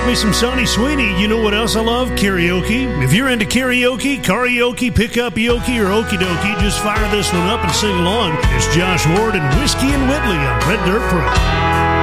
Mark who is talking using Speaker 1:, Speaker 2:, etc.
Speaker 1: me some Sonny Sweeney. You know what else I love? Karaoke. If you're into karaoke, pick-up yoki, or okie dokie, just fire this one up and sing along. It's Josh Ward and Whiskey and Whitley on Red Dirt Pro.